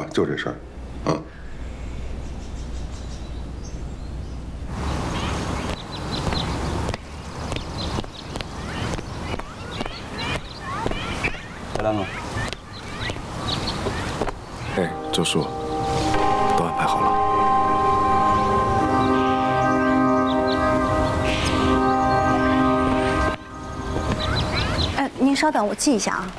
就这事儿，嗯。 回来了。 哎，周叔，都安排好了。 哎，您稍等，我记一下啊。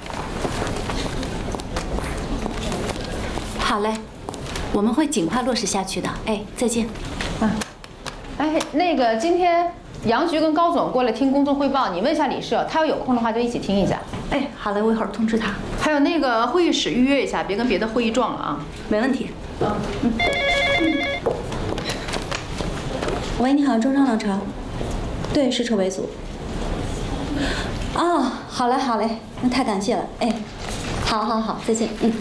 好嘞，我们会尽快落实下去的。哎，再见。 哎，那个今天杨局跟高总过来听工作汇报，你问一下李社，他要有空的话就一起听一下。 哎，好嘞，我一会儿通知他。 还有那个会议室预约一下，别跟别的会议撞了啊。 没问题。喂，你好，中商廊车。对，是车尾组。哦，好嘞，好嘞，那太感谢了。哎，好好好，再见。嗯。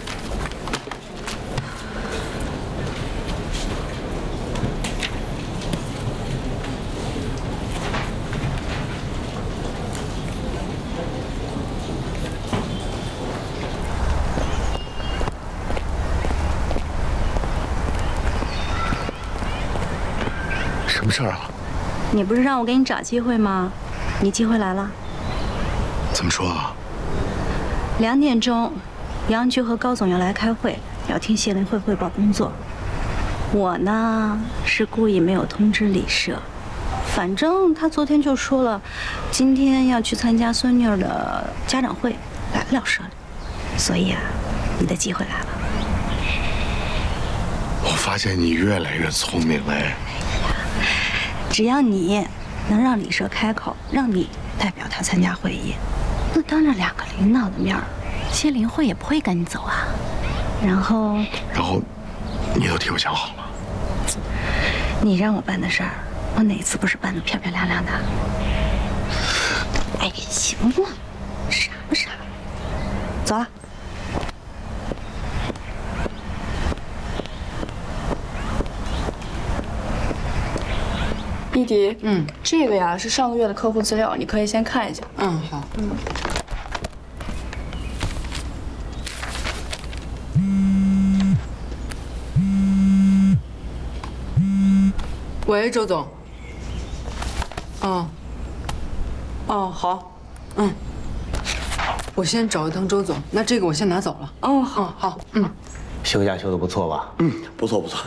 什么事儿啊？ 你不是让我给你找机会吗？你机会来了。 怎么说啊 2点钟，杨局和高总要来开会，要听谢林会汇报工作。我呢是故意没有通知李社，反正他昨天就说了，今天要去参加孙女儿的家长会，来不了社里。所以啊，你的机会来了。 我发现你越来越聪明嘞。 只要你能让李社开口，让你代表他参加会议，那当着2个领导的面儿，谢林会也不会赶你走啊。然后你都替我想好了。 你让我办的事儿，我哪次不是办得漂漂亮亮的？哎，行了，傻不傻？走了。 丽迪，这个呀是上个月的客户资料，你可以先看一下。 好。 喂，周总。好，我先找一趟周总，那这个我先拿走了。好， 休假休得不错吧？ 不错不错。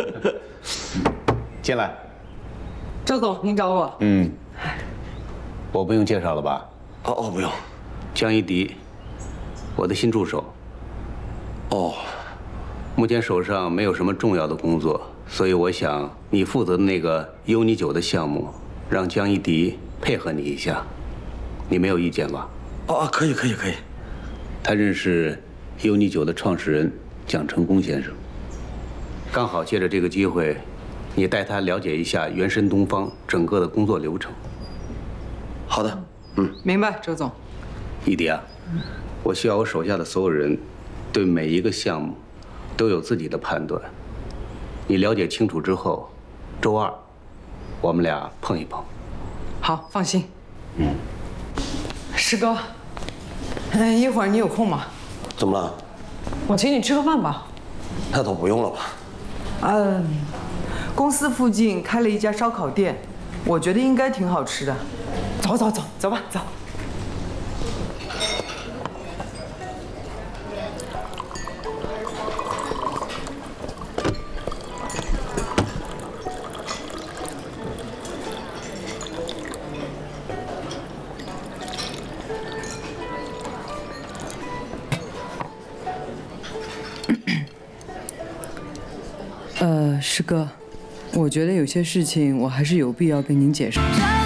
进来。 周总，您找我？ 我不用介绍了吧？ 哦，不用。 江一迪，我的新助手。 哦， 目前手上没有什么重要的工作，所以我想你负责的那个优尼酒的项目，让江一迪配合你一下，你没有意见吧？ 可以。 他认识优尼酒的创始人蒋成功先生，刚好借着这个机会，你带他了解一下原神东方整个的工作流程。 好的， 明白，周总。 一迪啊，我需要我手下的所有人对每一个项目都有自己的判断。你了解清楚之后，周2我们俩碰一碰。 好，放心。师哥，一会儿你有空吗？ 怎么了？ 我请你吃个饭吧。 那倒不用了吧？ 公司附近开了一家烧烤店，我觉得应该挺好吃的。走吧，走。师哥，我觉得有些事情我还是有必要跟您解释。